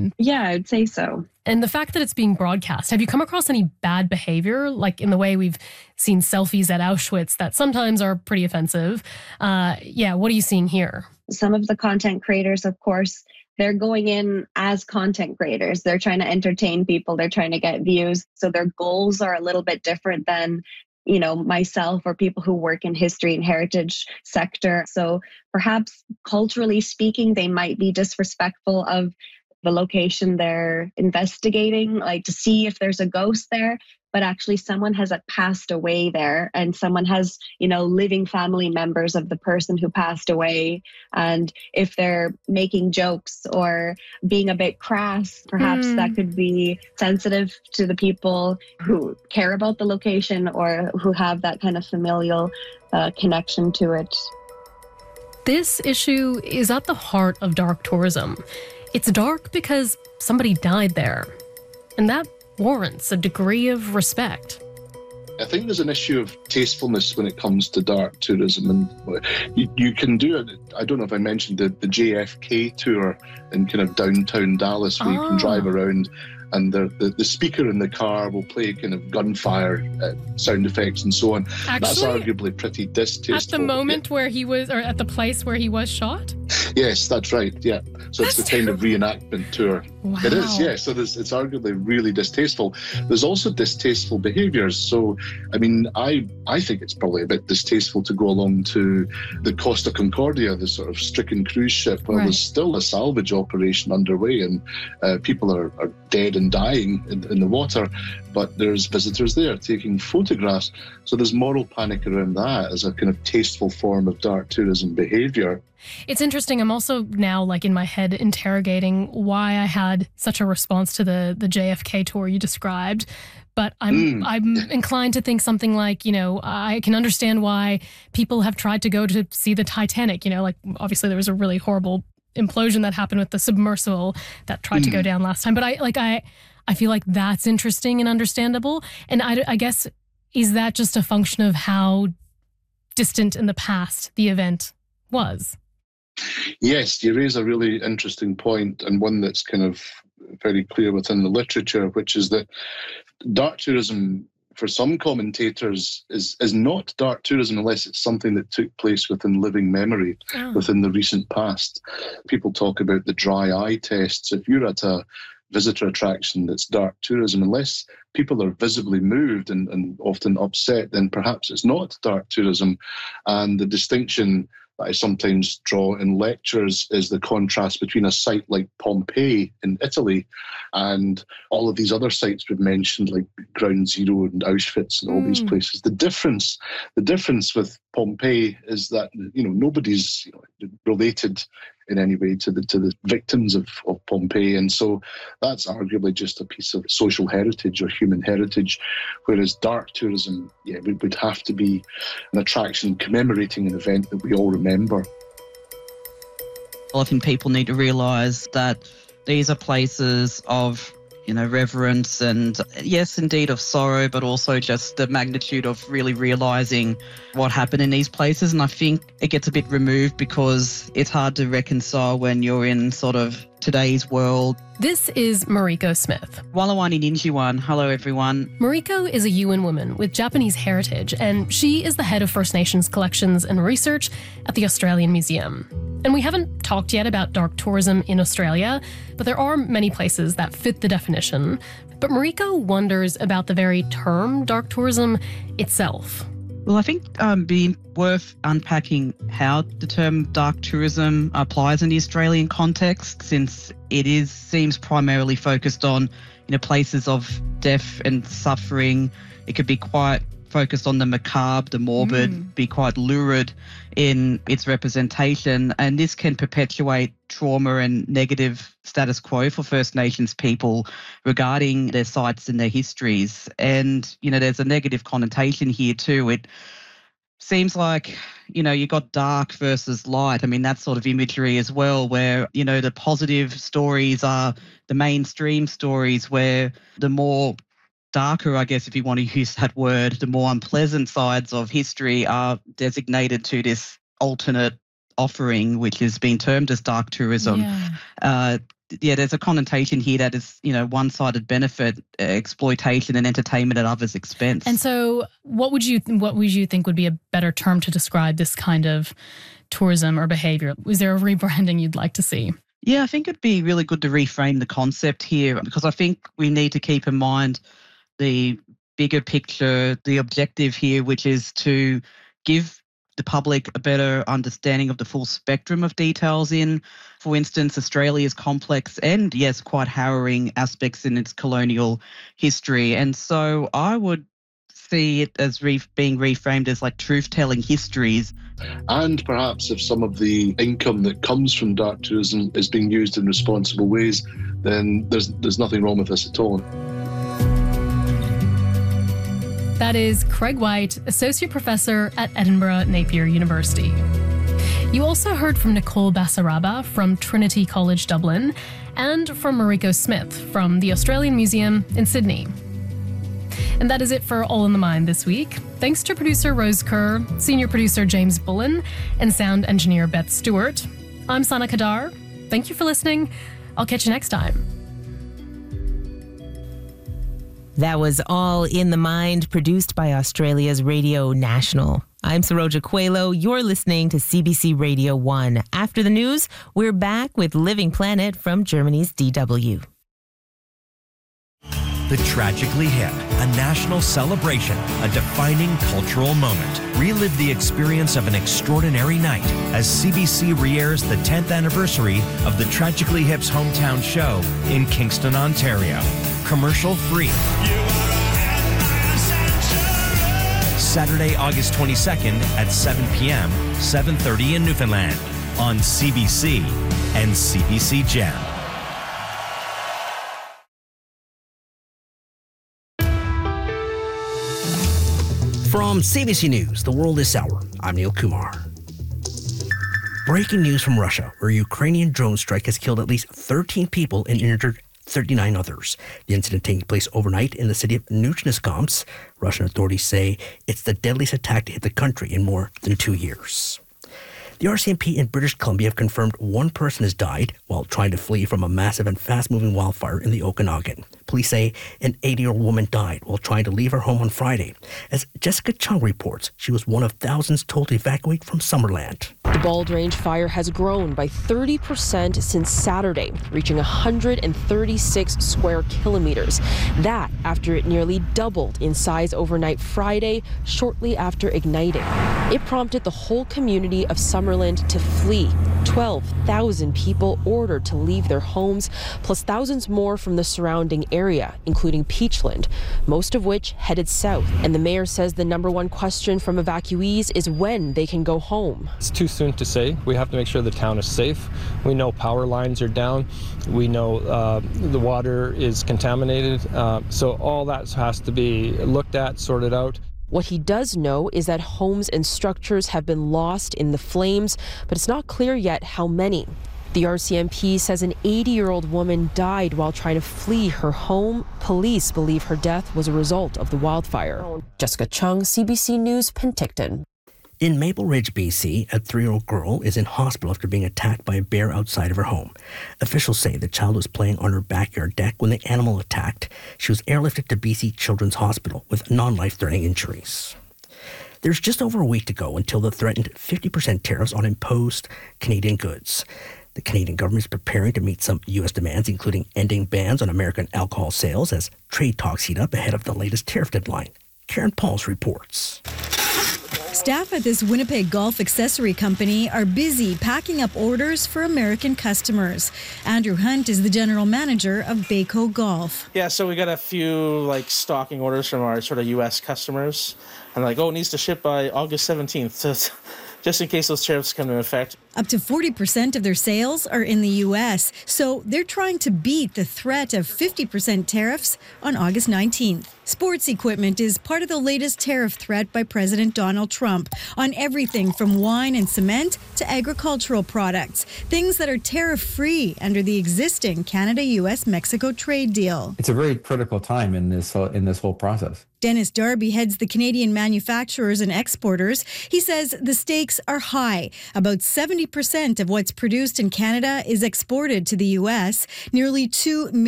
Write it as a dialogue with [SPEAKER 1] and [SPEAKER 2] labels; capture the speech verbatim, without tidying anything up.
[SPEAKER 1] tourism.
[SPEAKER 2] Yeah, I'd say so.
[SPEAKER 1] And the fact that it's being broadcast, have you come across any bad behavior, like in the way we've seen selfies at Auschwitz that sometimes are pretty offensive? Uh, yeah, what are you seeing here?
[SPEAKER 2] Some of the content creators, of course, they're going in as content creators. They're trying to entertain people. They're trying to get views. So their goals are a little bit different than, you know, myself or people who work in history and heritage sector. So perhaps culturally speaking, they might be disrespectful of the location they're investigating, like to see if there's a ghost there, but actually someone has passed away there and someone has, you know, living family members of the person who passed away. And if they're making jokes or being a bit crass, perhaps mm. that could be sensitive to the people who care about the location or who have that kind of familial uh, connection to it.
[SPEAKER 1] This issue is at the heart of dark tourism. It's dark because somebody died there, and that warrants a degree of respect.
[SPEAKER 3] I think there's an issue of tastefulness when it comes to dark tourism, and you, you can do it. I don't know if I mentioned the, the J F K tour in kind of downtown Dallas, where oh. you can drive around and the, the, the speaker in the car will play kind of gunfire uh, sound effects and so on. Actually, that's arguably pretty distasteful.
[SPEAKER 1] At the moment yeah. where he was, or at the place where he was shot?
[SPEAKER 3] Yes, that's right, yeah. So
[SPEAKER 1] that's
[SPEAKER 3] it's the kind of reenactment tour.
[SPEAKER 1] Wow.
[SPEAKER 3] It is, yeah. So there's, it's arguably really distasteful. There's also distasteful behaviours. So, I mean, I I think it's probably a bit distasteful to go along to the Costa Concordia, the sort of stricken cruise ship, where right. there's still a salvage operation underway and uh, people are, are dead and dying in, in the water, but there's visitors there taking photographs. So there's moral panic around that as a kind of tasteful form of dark tourism behaviour.
[SPEAKER 1] It's interesting. I'm also now like in my head interrogating why I had such a response to the the J F K tour you described. But I'm mm. I'm inclined to think something like, you know, I can understand why people have tried to go to see the Titanic. You know, like obviously there was a really horrible implosion that happened with the submersible that tried mm. to go down last time. But I like I I feel like that's interesting and understandable. And I, I guess, is that just a function of how distant in the past the event was?
[SPEAKER 3] Yes, you raise a really interesting point, and one that's kind of very clear within the literature, which is that dark tourism, for some commentators, is, is not dark tourism unless it's something that took place within living memory, oh. within the recent past. People talk about the dry eye tests. If you're at a visitor attraction that's dark tourism, unless people are visibly moved and, and often upset, then perhaps it's not dark tourism. And the distinction that I sometimes draw in lectures is the contrast between a site like Pompeii in Italy and all of these other sites we've mentioned, like Ground Zero and Auschwitz and all mm. these places. The difference, the difference with Pompeii is that, you know, nobody's you know, related in any way to the to the victims of, of Pompeii, and so that's arguably just a piece of social heritage or human heritage, whereas dark tourism, yeah, it would have to be an attraction commemorating an event that we all remember.
[SPEAKER 4] I think people need to realise that these are places of, you know, reverence and, yes, indeed, of sorrow, but also just the magnitude of really realising what happened in these places. And I think it gets a bit removed because it's hard to reconcile when you're in sort of today's world.
[SPEAKER 1] This is Mariko Smith.
[SPEAKER 4] Walawani Ninjiwan. Hello, everyone.
[SPEAKER 1] Mariko is a Yuin woman with Japanese heritage, and she is the head of First Nations collections and research at the Australian Museum. And we haven't talked yet about dark tourism in Australia, but there are many places that fit the definition. But Mariko wonders about the very term dark tourism itself.
[SPEAKER 4] Well, I think um, be worth unpacking how the term dark tourism applies in the Australian context, since it is seems primarily focused on, you know, places of death and suffering. It could be quite focused on the macabre, the morbid, mm. be quite lurid in its representation, and this can perpetuate trauma and negative status quo for First Nations people regarding their sites and their histories. And, you know, there's a negative connotation here too. It seems like, you know, you got dark versus light. I mean, that sort of imagery as well, where, you know, the positive stories are the mainstream stories, where the more darker, I guess, if you want to use that word, the more unpleasant sides of history are designated to this alternate offering, which has been termed as dark tourism.
[SPEAKER 1] Yeah.
[SPEAKER 4] Uh, yeah, there's a connotation here that is, you know, one-sided benefit, uh, exploitation, and entertainment at others' expense.
[SPEAKER 1] And so, what would you what would you think would be a better term to describe this kind of tourism or behavior? Was there a rebranding you'd like to see?
[SPEAKER 4] Yeah, I think it'd be really good to reframe the concept here, because I think we need to keep in mind the bigger picture, the objective here, which is to give the public a better understanding of the full spectrum of details in, for instance, Australia's complex and, yes, quite harrowing aspects in its colonial history. And so I would see it as re- being reframed as like truth-telling histories.
[SPEAKER 3] And perhaps if some of the income that comes from dark tourism is being used in responsible ways, then there's there's nothing wrong with this at all.
[SPEAKER 1] That is Craig White, Associate Professor at Edinburgh Napier University. You also heard from Nicole Basaraba from Trinity College Dublin and from Mariko Smith from the Australian Museum in Sydney. And that is it for All in the Mind this week. Thanks to producer Rose Kerr, senior producer James Bullen, and sound engineer Beth Stewart. I'm Sana Kadar. Thank you for listening. I'll catch you next time.
[SPEAKER 5] That was All in the Mind, produced by Australia's Radio National. I'm Saroja Coelho. You're listening to C B C Radio one. After the news, we're back with Living Planet from Germany's D W.
[SPEAKER 6] The Tragically Hip, a national celebration, a defining cultural moment. Relive the experience of an extraordinary night as C B C re-airs the tenth anniversary of the Tragically Hip's hometown show in Kingston, Ontario. Commercial free. Saturday, August twenty-second at seven p.m., seven thirty in Newfoundland on C B C and C B C Gem.
[SPEAKER 7] From C B C News, The World This Hour, I'm Neil Kumar. Breaking news from Russia, where a Ukrainian drone strike has killed at least thirteen people and injured thirty-nine others. The incident taking place overnight in the city of Nizhny. Russian authorities say it's the deadliest attack to hit the country in more than two years. The R C M P in British Columbia have confirmed one person has died while trying to flee from a massive and fast-moving wildfire in the Okanagan. Police say an eighty-year-old woman died while trying to leave her home on Friday. As Jessica Chung reports, she was one of thousands told to evacuate from Summerland.
[SPEAKER 8] The Bald Range fire has grown by thirty percent since Saturday, reaching one hundred thirty-six square kilometers. That after it nearly doubled in size overnight Friday, shortly after igniting. It prompted the whole community of Summerland to flee. twelve thousand people ordered to leave their homes, plus thousands more from the surrounding area, including Peachland, most of which headed south. And the mayor says the number one question from evacuees is when they can go home.
[SPEAKER 9] It's too soon to say. We have to make sure the town is safe. We know power lines are down. We know uh, the water is contaminated. Uh, so all that has to be looked at, sorted out.
[SPEAKER 8] What he does know is that homes and structures have been lost in the flames, but it's not clear yet how many. The R C M P says an eighty-year-old woman died while trying to flee her home. Police believe her death was a result of the wildfire. Jessica Chung, C B C News, Penticton.
[SPEAKER 7] In Maple Ridge, B C, a three-year-old girl is in hospital after being attacked by a bear outside of her home. Officials say the child was playing on her backyard deck when the animal attacked. She was airlifted to B C Children's Hospital with non-life-threatening injuries. There's just over a week to go until the threatened fifty percent tariffs on imposed Canadian goods. The Canadian government is preparing to meet some U S demands, including ending bans on American alcohol sales as trade talks heat up ahead of the latest tariff deadline. Karen Pauls reports.
[SPEAKER 10] Staff at this Winnipeg golf accessory company are busy packing up orders for American customers. Andrew Hunt is the general manager of Baco Golf.
[SPEAKER 11] Yeah, so we got a few like stocking orders from our sort of U S customers. And like, oh, it needs to ship by August seventeenth, so just in case those tariffs come into effect.
[SPEAKER 10] Up to forty percent of their sales are in the U S, so they're trying to beat the threat of fifty percent tariffs on August nineteenth. Sports equipment is part of the latest tariff threat by President Donald Trump on everything from wine and cement to agricultural products, things that are tariff-free under the existing Canada-U S Mexico trade deal.
[SPEAKER 12] It's a very critical time in this uh, in this whole process.
[SPEAKER 10] Dennis Darby heads the Canadian Manufacturers and Exporters. He says the stakes are high. About seventy eighty percent of what's produced in Canada is exported to the U S. Nearly two